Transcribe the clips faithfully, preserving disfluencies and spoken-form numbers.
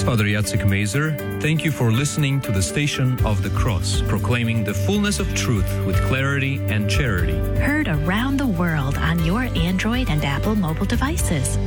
Father Jacek Mazer. Thank you for listening to the Station of the Cross, proclaiming the fullness of truth with clarity and charity. Heard around the world on your Android and Apple mobile devices.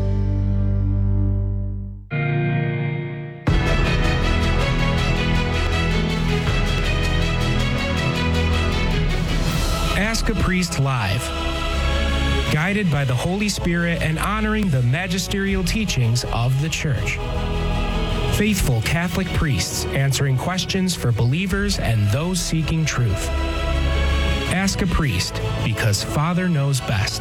Ask a Priest Live. Guided by the Holy Spirit and honoring the magisterial teachings of the Church. Faithful Catholic priests answering questions for believers and those seeking truth. Ask a Priest, because Father knows best.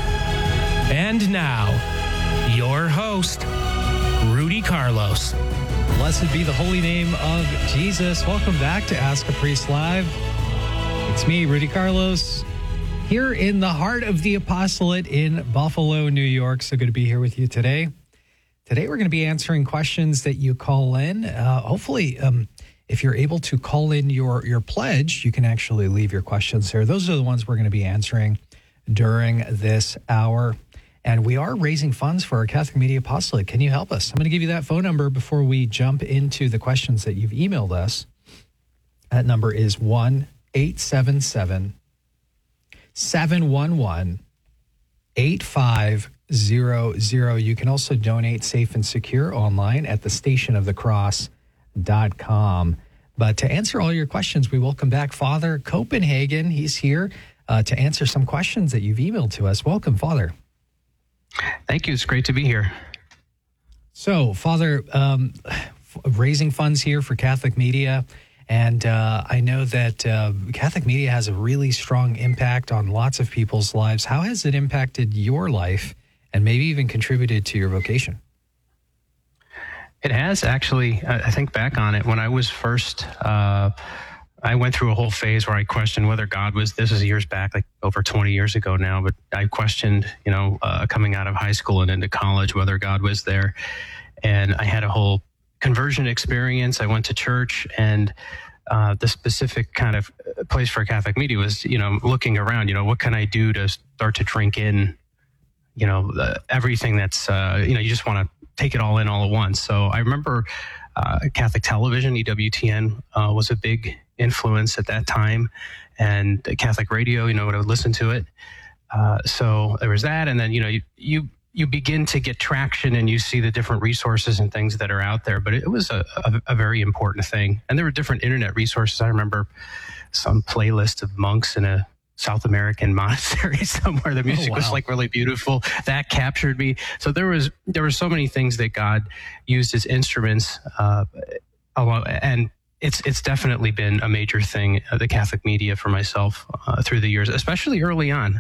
And now, your host, Rudy Carlos. Blessed be the holy name of Jesus. Welcome back to Ask a Priest Live. It's me, Rudy Carlos, here in the heart of the apostolate in Buffalo, New York. So good to be here with you today. Today, we're going to be answering questions that you call in. Uh, hopefully, um, if you're able to call in your, your pledge, you can actually leave your questions there. Those are the ones we're going to be answering during this hour. And we are raising funds for our Catholic Media Apostolate. Can you help us? I'm going to give you that phone number before we jump into the questions that you've emailed us. That number is one eight seven seven, seven one one, eight five zero zero. You can also donate safe and secure online at the station of the cross dot com. But to answer all your questions, we welcome back Father Copenhagen. He's here uh, to answer some questions that you've emailed to us. Welcome, Father. Thank you. It's great to be here. So, Father, um, raising funds here for Catholic Media. And uh, I know that uh, Catholic Media has a really strong impact on lots of people's lives. How has it impacted your life and maybe even contributed to your vocation? It has actually. I think back on it when I was first, uh, I went through a whole phase where I questioned whether God was, this is years back, like over twenty years ago now, but I questioned, you know, uh, coming out of high school and into college, whether God was there. And I had a whole conversion experience. I went to church, and uh, the specific kind of place for Catholic Media was, you know, looking around, you know, what can I do to start to drink in, you know, the, everything that's, uh, you know, you just want to take it all in all at once. So I remember uh, Catholic television, E W T N, uh, was a big influence at that time, and Catholic radio, you know, I would listen to it. Uh, so there was that. And then, you know, you, you, you begin to get traction and you see the different resources and things that are out there. But it was a, a, a very important thing. And there were different internet resources. I remember some playlist of monks in a South American monastery somewhere. The music oh, wow. was like really beautiful. That captured me. So there was there were so many things that God used as instruments. Uh, along, and it's it's definitely been a major thing, uh, the Catholic Media for myself uh, through the years, especially early on.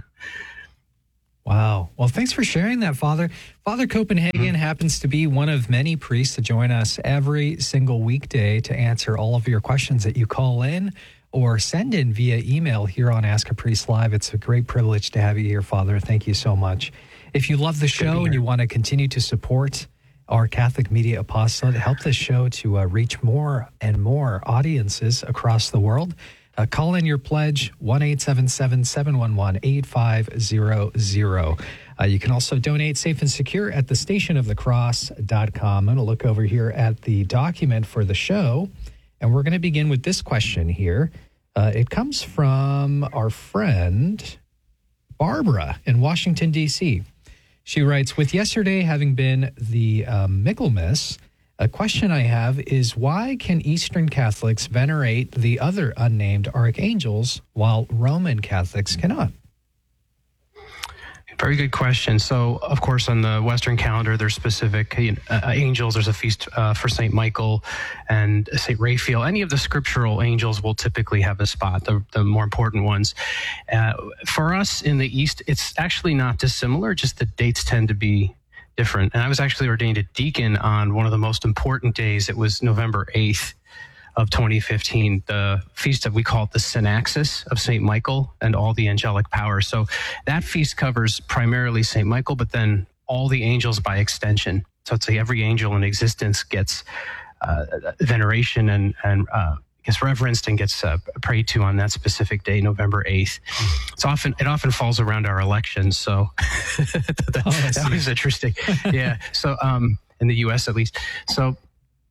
Wow. Well, thanks for sharing that, Father. Father Copenhagen mm-hmm. happens to be one of many priests that join us every single weekday to answer all of your questions that you call in or send in via email here on Ask a Priest Live. It's a great privilege to have you here, Father. Thank you so much. If you love the show and you want to continue to support our Catholic Media Apostolate, help this show to uh, reach more and more audiences across the world, Uh, call in your pledge, one eight seven seven, seven one one, eight five zero zero. Uh, you can also donate safe and secure at the station of the cross dot com. I'm going to look over here at the document for the show, and we're going to begin with this question here. Uh, it comes from our friend Barbara in Washington, D C She writes, with yesterday having been the um, Michaelmas, a question I have is, why can Eastern Catholics venerate the other unnamed archangels while Roman Catholics cannot? Very good question. So, of course, on the Western calendar, there's specific you know, uh, angels. There's a feast uh, for Saint Michael and Saint Raphael. Any of the scriptural angels will typically have a spot, the, the more important ones. Uh, for us in the East, it's actually not dissimilar, just the dates tend to be different. And I was actually ordained a deacon on one of the most important days. It was November eighth of twenty fifteen, the feast of, we call it the Synaxis of Saint Michael and all the angelic powers. So that feast covers primarily Saint Michael, but then all the angels by extension. So it's like every angel in existence gets uh, veneration and, and uh, gets reverenced and gets uh, prayed to on that specific day, November eighth. It's often, it often falls around our elections. So that, oh, that was interesting. Yeah. So um, in the U S at least. So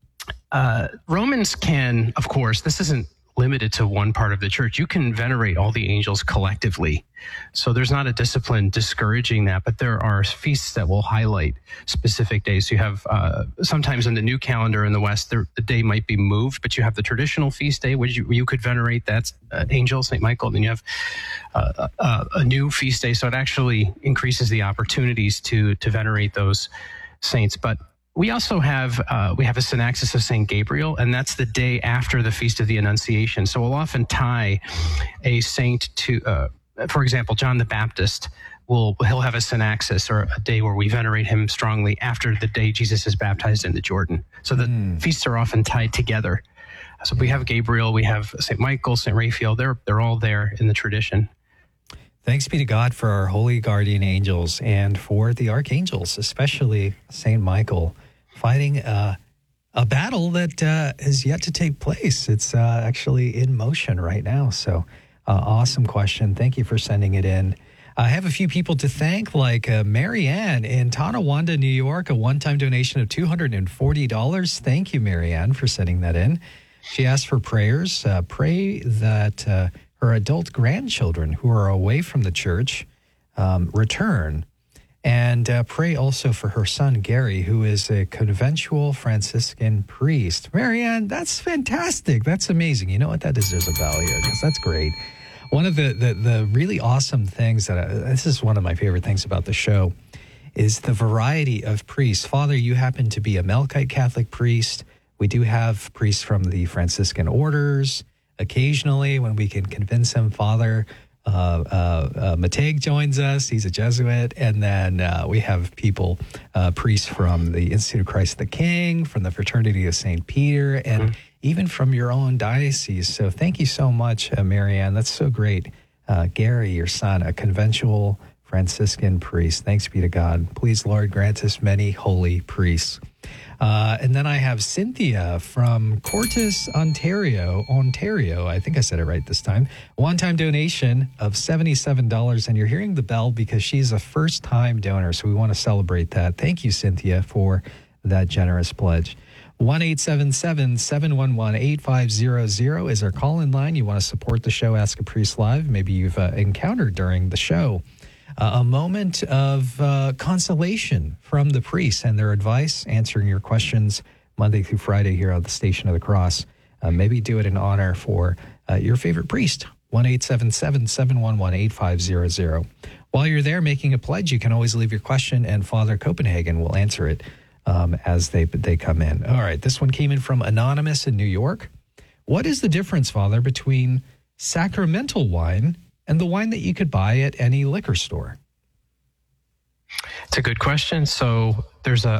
uh, Romans can, of course, this isn't limited to one part of the church. You can venerate all the angels collectively. So there's not a discipline discouraging that, but there are feasts that will highlight specific days. So you have, uh, sometimes in the new calendar in the West, the, the day might be moved, but you have the traditional feast day, which you, you could venerate. That's uh, angel, Saint Michael. Then you have uh, uh, a new feast day. So it actually increases the opportunities to, to venerate those saints. But we also have uh, we have a synaxis of Saint Gabriel, and that's the day after the Feast of the Annunciation. So we'll often tie a saint to, uh, for example, John the Baptist. Will he'll have a synaxis, or a day where we venerate him strongly after the day Jesus is baptized in the Jordan. So the mm. feasts are often tied together. So we have Gabriel, we have Saint Michael, Saint Raphael. They're they're all there in the tradition. Thanks be to God for our holy guardian angels and for the archangels, especially Saint Michael, fighting uh, a battle that uh, is yet to take place. It's uh, actually in motion right now. So uh, awesome question. Thank you for sending it in. I have a few people to thank, like uh, Marianne in Tonawanda, New York, a one-time donation of two hundred forty dollars. Thank you, Marianne, for sending that in. She asked for prayers. Uh, pray that uh, her adult grandchildren who are away from the church um, return. And uh, pray also for her son, Gary, who is a conventual Franciscan priest. Marianne, that's fantastic. That's amazing. You know what? That deserves a bell here, because that's great. One of the, the, the really awesome things that, I, this is one of my favorite things about the show, is the variety of priests. Father, you happen to be a Melkite Catholic priest. We do have priests from the Franciscan orders. Occasionally, when we can convince him, Father, uh, uh, uh, Mateg joins us. He's a Jesuit. And then uh, we have people, uh, priests from the Institute of Christ the King, from the Fraternity of Saint Peter, and mm-hmm. even from your own diocese. So thank you so much, uh, Marianne. That's so great. Uh, Gary, your son, a conventual Franciscan priest. Thanks be to God. Please, Lord, grant us many holy priests. Uh, and then I have Cynthia from Cortes, Ontario. Ontario, I think I said it right this time. One-time donation of seventy-seven dollars, and you're hearing the bell because she's a first-time donor, so we want to celebrate that. Thank you, Cynthia, for that generous pledge. one eight seven seven, seven one one, eight five zero zero is our call-in line. You want to support the show, Ask a Priest Live. Maybe you've uh, encountered during the show Uh, a moment of uh, consolation from the priests and their advice, answering your questions Monday through Friday here on the Station of the Cross. Uh, maybe do it in honor for uh, your favorite priest. one eight seven seven, seven one one, eight five zero zero. While you're there making a pledge, you can always leave your question, and Father Copenhagen will answer it um, as they, they come in. All right, this one came in from Anonymous in New York. What is the difference, Father, between sacramental wine and the wine that you could buy at any liquor store? It's a good question. So there's a,